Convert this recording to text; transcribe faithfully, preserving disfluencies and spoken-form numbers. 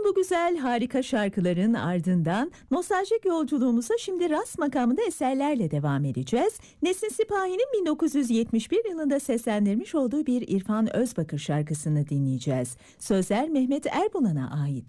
Tüm bu güzel, harika şarkıların ardından nostaljik yolculuğumuza şimdi Ras makamında eserlerle devam edeceğiz. Nesin Sipahi'nin bin dokuz yüz yetmiş bir yılında seslendirmiş olduğu bir İrfan Özbakır şarkısını dinleyeceğiz. Sözler Mehmet Erbulan'a ait.